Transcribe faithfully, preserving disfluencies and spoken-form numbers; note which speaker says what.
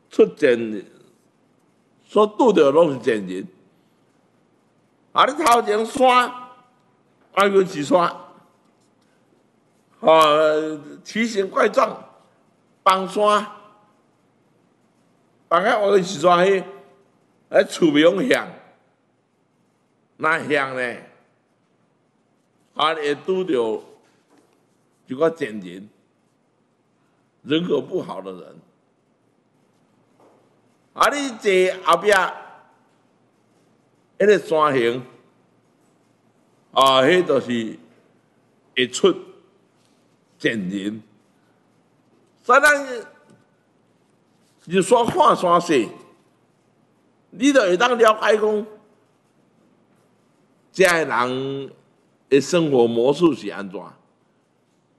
Speaker 1: 出钱所拄着拢是贱人。啊，你头前山，啊，原是山，哦，奇形怪状，崩山，崩啊，原是山迄，啊，厝名响，那响呢，啊，会拄着一个贱人，人格不好的人。啊！你坐后壁，迄个山形，啊，迄就是会出贱人。所以咱入山看山势，你就会当了解讲，遮个人的生活模式是安怎。